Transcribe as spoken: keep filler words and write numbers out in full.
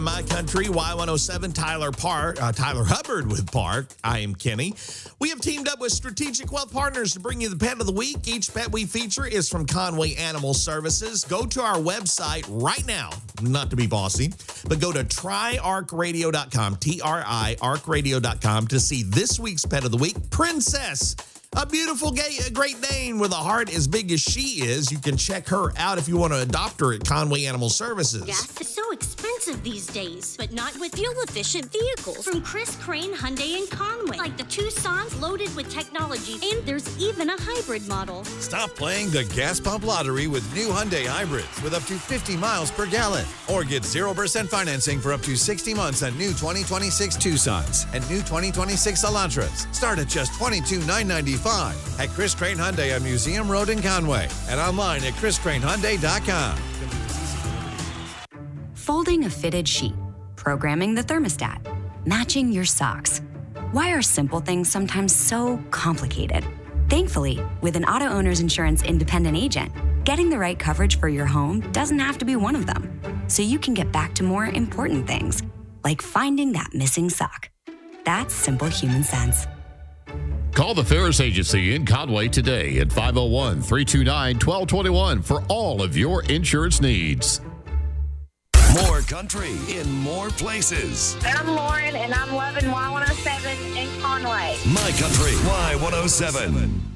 My Country, Y one oh seven, Tyler Park, uh, Tyler Hubbard with Park. I am Kenny. We have teamed up with Strategic Wealth Partners to bring you the pet of the week. Each pet we feature is from Conway Animal Services. Go to our website right now, not to be bossy, but go to try arc radio dot com, T R I, arc radio dot com to see this week's pet of the week, Princess. A beautiful gay, a Great Dane with a heart as big as she is. You can check her out if you want to adopt her at Conway Animal Services. Gas is so expensive these days, but not with fuel-efficient vehicles from Chris Crane Hyundai in Conway, like the Tucson's loaded with technology, and there's even a hybrid model. Stop playing the gas pump lottery with new Hyundai hybrids with up to fifty miles per gallon, or get zero percent financing for up to sixty months on new twenty twenty-six Tucsons and new twenty twenty-six Elantras. Start at just twenty-two thousand nine hundred ninety-five dollars at Chris Crane Hyundai on Museum Road in Conway and online at chris crane hyundai dot com. Folding a fitted sheet, programming the thermostat, matching your socks. Why are simple things sometimes so complicated? Thankfully, with an Auto Owner's Insurance independent agent, getting the right coverage for your home doesn't have to be one of them. So you can get back to more important things, like finding that missing sock. That's simple human sense. Call the Ferris Agency in Conway today at five oh one, three two nine, one two two one for all of your insurance needs. More country in more places. I'm Lauren, and I'm loving Y one oh seven in Conway. My Country, Y one oh seven.